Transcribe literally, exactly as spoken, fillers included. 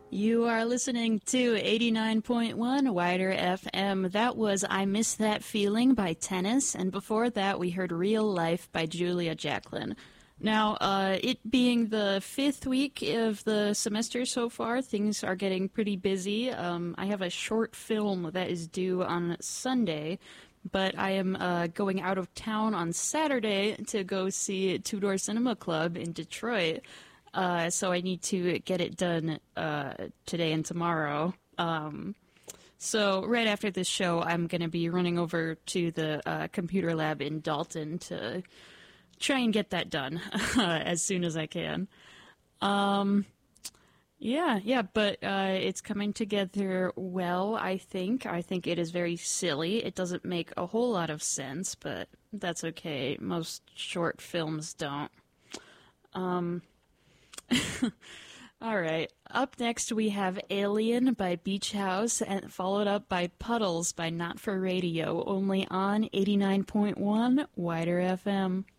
You are listening to eighty-nine point one Wider F M. That was I Miss That Feeling by Tennis, and before that we heard Real Life by Julia Jacklin. Now, uh, it being the fifth week of the semester so far, things are getting pretty busy. Um, I have a short film that is due on Sunday, but I am uh, going out of town on Saturday to go see Two Door Cinema Club in Detroit. Uh, so I need to get it done uh, today and tomorrow. Um, so right after this show, I'm going to be running over to the uh, computer lab in Dalton to try and get that done as soon as I can. Um, yeah, yeah, but uh, it's coming together well, I think. I think it is very silly. It doesn't make a whole lot of sense, but that's okay. Most short films don't. Um... All right. Up next, we have Alien by Beach House, and followed up by Puddles by Not For Radio, only on eighty-nine point one Wider F M.